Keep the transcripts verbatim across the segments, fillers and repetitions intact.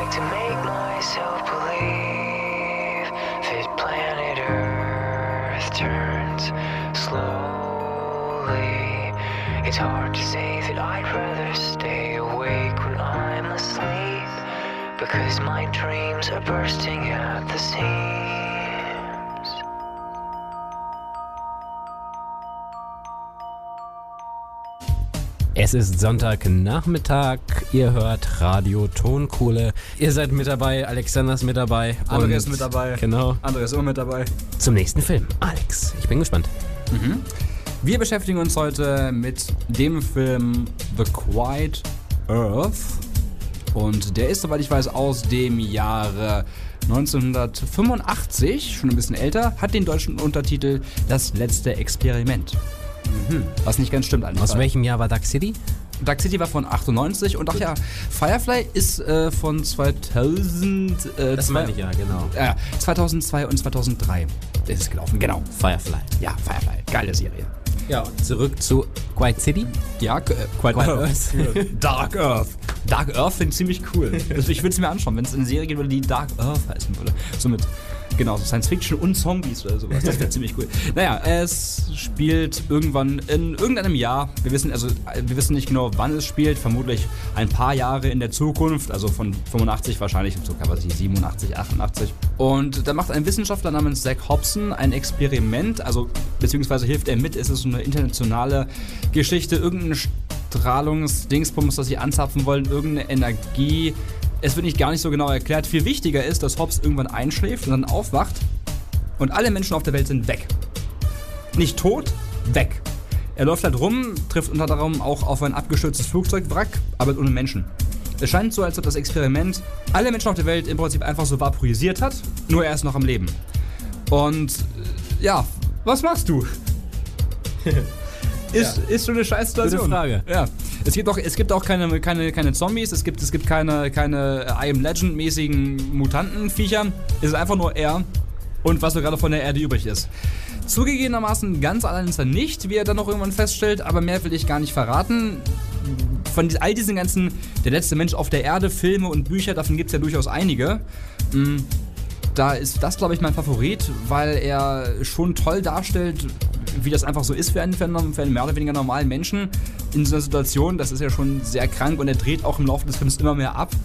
like to make myself believe that planet Earth turns slowly. It's hard to say that I'd rather stay awake when I'm asleep, because my dreams are bursting at the seams. Es ist Sonntagnachmittag, ihr hört Radio Tonkohle. Ihr seid mit dabei, Alexander ist mit dabei. André ist mit dabei. Genau. André ist immer mit dabei. Zum nächsten Film. Alex, ich bin gespannt. Mhm. Wir beschäftigen uns heute mit dem Film The Quiet Earth. Und der ist, soweit ich weiß, aus dem Jahre neunzehnhundertfünfundachtzig, schon ein bisschen älter, hat den deutschen Untertitel Das letzte Experiment. Mhm. Was nicht ganz stimmt eigentlich. Aus welchem Jahr war Dark City? Dark City war von achtundneunzig und ach ja, Firefly ist äh, von zweitausend. Äh, das zwei, meine ich ja, genau. Äh, zweitausendzwei und zweitausenddrei ist es gelaufen, genau. Firefly. Ja, Firefly. Geile Serie. Ja, und zurück zu Quiet City. Ja, äh, Quiet, Quiet Earth. Earth. Dark Earth. Dark Earth finde ich ziemlich cool. Also ich würde es mir anschauen, wenn es eine Serie geben würde, die Dark Earth heißen würde. So mit, genau, so Science Fiction und Zombies oder sowas. Das wäre ziemlich cool. Naja, es spielt irgendwann in irgendeinem Jahr. Wir wissen also, wir wissen nicht genau, wann es spielt. Vermutlich ein paar Jahre in der Zukunft. Also von fünfundachtzig wahrscheinlich sogar, was ich, siebenundachtzig, achtundachtzig. Und da macht ein Wissenschaftler namens Zack Hobson ein Experiment. Also, beziehungsweise hilft er mit. Es ist so eine internationale Geschichte. Irgendeine Strahlungsdingsbums, das sie anzapfen wollen. Irgendeine Energie. Es wird nicht gar nicht so genau erklärt. Viel wichtiger ist, dass Hobbs irgendwann einschläft und dann aufwacht und alle Menschen auf der Welt sind weg. Nicht tot, weg. Er läuft halt rum, trifft unter anderem auch auf ein abgestürztes Flugzeugwrack, aber ohne Menschen. Es scheint so, als ob das Experiment alle Menschen auf der Welt im Prinzip einfach so vaporisiert hat, nur er ist noch am Leben. Und ja, was machst du? Ist, ja. ist schon eine scheiß Situation. Gute Frage. Ja. Es gibt auch, es gibt auch keine, keine, keine Zombies, es gibt, es gibt keine, keine I Am Legend-mäßigen Mutantenviecher. Es ist einfach nur er und was so gerade von der Erde übrig ist. Zugegebenermaßen ganz allein ist er nicht, wie er dann noch irgendwann feststellt, aber mehr will ich gar nicht verraten. Von all diesen ganzen Der letzte Mensch auf der Erde, Filme und Bücher, davon gibt es ja durchaus einige. Da ist das, glaube ich, mein Favorit, weil er schon toll darstellt, wie das einfach so ist für einen, für einen, für einen mehr oder weniger normalen Menschen in so einer Situation. Das ist ja schon sehr krank und er dreht auch im Laufe des Films immer mehr ab.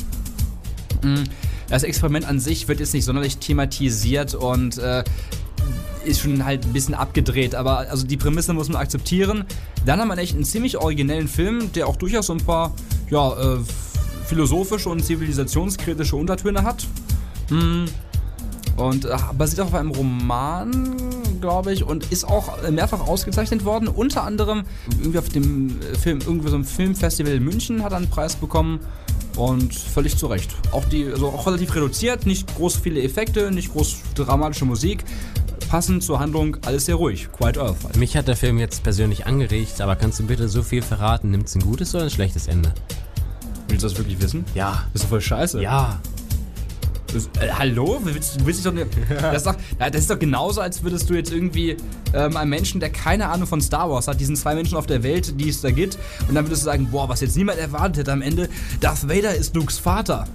Das Experiment an sich wird jetzt nicht sonderlich thematisiert und äh, ist schon halt ein bisschen abgedreht, aber also die Prämisse muss man akzeptieren. Dann haben wir echt einen ziemlich originellen Film, der auch durchaus so ein paar ja, äh, philosophische und zivilisationskritische Untertöne hat. Hm. Und äh, basiert auch auf einem Roman, glaube ich, und ist auch mehrfach ausgezeichnet worden. Unter anderem irgendwie auf dem Film, irgendwie so einem Filmfestival in München hat er einen Preis bekommen. Und völlig zu Recht. Auch die, also auch relativ reduziert, nicht groß viele Effekte, nicht groß dramatische Musik. Passend zur Handlung, alles sehr ruhig. Quiet Earth. Halt. Mich hat der Film jetzt persönlich angeregt, aber kannst du bitte so viel verraten? Nimmt es ein gutes oder ein schlechtes Ende? Willst du das wirklich wissen? Ja. Das ist doch voll scheiße. Ja. Das, äh, hallo? Willst, willst du doch nicht, das, ist doch, das ist doch genauso, als würdest du jetzt irgendwie ähm, einem Menschen, der keine Ahnung von Star Wars hat, diesen zwei Menschen auf der Welt, die es da gibt, und dann würdest du sagen, boah, was jetzt niemand erwartet hätte am Ende, Darth Vader ist Lukes Vater.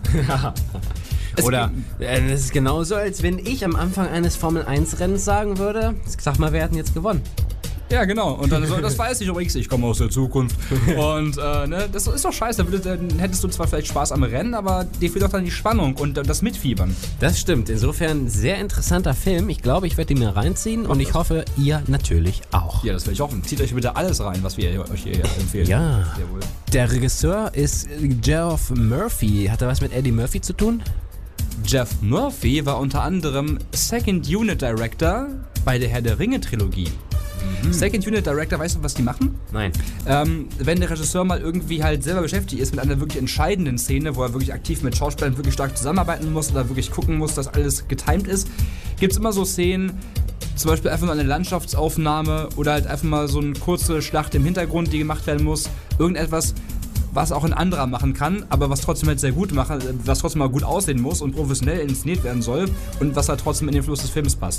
Oder äh, das ist genauso, als wenn ich am Anfang eines Formel eins Rennens sagen würde, sag mal, wir hätten jetzt gewonnen. Ja, genau. Und dann so, das weiß ich übrigens, ich komme aus der Zukunft. Und äh, ne, das ist doch scheiße. Dann hättest du zwar vielleicht Spaß am Rennen, aber dir fehlt doch dann die Spannung und das Mitfiebern. Das stimmt. Insofern sehr interessanter Film. Ich glaube, ich werde ihn mir reinziehen und ich hoffe, ihr natürlich auch. Ja, das will ich hoffen. Zieht euch bitte alles rein, was wir euch hier empfehlen. Ja. Sehr wohl. Der Regisseur ist Geoff Murphy. Hat er was mit Eddie Murphy zu tun? Geoff Murphy war unter anderem Second Unit Director bei der Herr der Ringe Trilogie. Mhm. Second Unit Director, weißt du, was die machen? Nein. Ähm, wenn der Regisseur mal irgendwie halt selber beschäftigt ist mit einer wirklich entscheidenden Szene, wo er wirklich aktiv mit Schauspielern wirklich stark zusammenarbeiten muss oder wirklich gucken muss, dass alles getimed ist, gibt es immer so Szenen, zum Beispiel einfach nur eine Landschaftsaufnahme oder halt einfach mal so eine kurze Schlacht im Hintergrund, die gemacht werden muss. Irgendetwas, was auch ein anderer machen kann, aber was trotzdem halt sehr gut machen, was trotzdem mal gut aussehen muss und professionell inszeniert werden soll und was halt trotzdem in den Fluss des Films passt.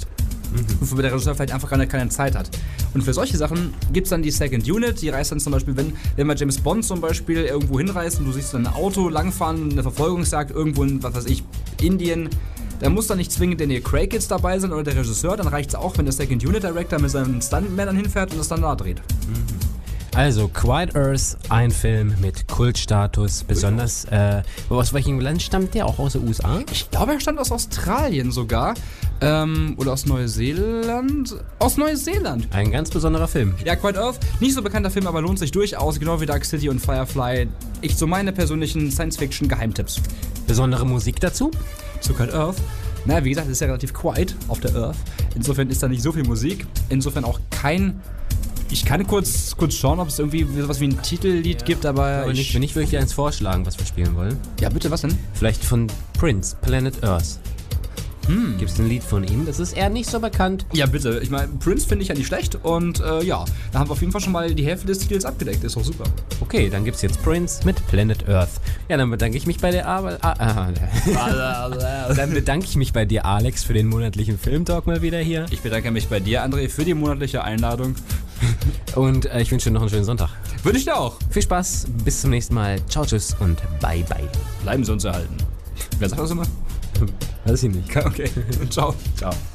Mhm. Wofür der Regisseur vielleicht einfach keine, keine Zeit hat. Und für solche Sachen gibt es dann die Second Unit, die reist dann zum Beispiel, wenn, wenn man James Bond zum Beispiel irgendwo hinreist und du siehst dann ein Auto langfahren, eine Verfolgungsjagd irgendwo in, was weiß ich, Indien, da muss dann nicht zwingend der Craig jetzt dabei sein oder der Regisseur, dann reicht es auch, wenn der Second Unit Director mit seinen Stuntmännern hinfährt und das dann da dreht. Mhm. Also, Quiet Earth, ein Film mit Kultstatus, besonders, äh, aus welchem Land stammt der? Auch aus den U S A? Ich glaube, er stammt aus Australien sogar. Ähm, oder aus Neuseeland? Aus Neuseeland! Ein ganz besonderer Film. Ja, Quiet Earth, nicht so bekannter Film, aber lohnt sich durchaus, genau wie Dark City und Firefly. Ich so meine persönlichen Science-Fiction-Geheimtipps. Besondere Musik dazu? Zu Quiet Earth? Naja, wie gesagt, es ist ja relativ quiet auf der Earth. Insofern ist da nicht so viel Musik. Insofern auch kein... Ich kann kurz, kurz schauen, ob es irgendwie sowas wie ein Titellied ja. gibt, aber... aber ich, nicht, wenn nicht, würde ich dir eins vorschlagen, was wir spielen wollen. Ja, bitte, was denn? Vielleicht von Prince, Planet Earth. Hm. Gibt es ein Lied von ihm? Das ist eher nicht so bekannt. Ja, bitte. Ich meine, Prince finde ich ja nicht schlecht und äh, ja, da haben wir auf jeden Fall schon mal die Hälfte des Titels abgedeckt. Ist doch super. Okay, dann gibt's jetzt Prince mit Planet Earth. Ja, dann bedanke ich mich bei der Arbeit. Ah, ah, dann bedanke ich mich bei dir, Alex, für den monatlichen Filmtalk mal wieder hier. Ich bedanke mich bei dir, André, für die monatliche Einladung. Und äh, ich wünsche dir noch einen schönen Sonntag. Wünsche ich dir auch. Viel Spaß, bis zum nächsten Mal. Ciao, tschüss und bye, bye. Bleiben Sie uns erhalten. Wer sagt das immer? Weiß ich nicht. Okay, ciao. Ciao.